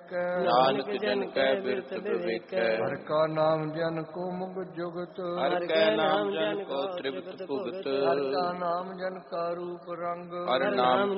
ਕੈ, ਨਾਨਕ ਜਨ ਕੈ ਬਿਰਤ ਵਿਵੇਕੈ। ਹਰਿ ਕਾ ਨਾਮ ਜਨ ਕੋ ਮੁਗ ਜੁਗਤ, ਹਰਿ ਕੈ ਨਾਮ ਜਨ ਕੋ ਤ੍ਰਿਪਤ ਭੁਗਤ। ਹਰਿ ਕਾ ਨਾਮ ਜਨ ਕਾ ਰੂਪ ਰੰਗ, ਹਰਿ ਨਾਮ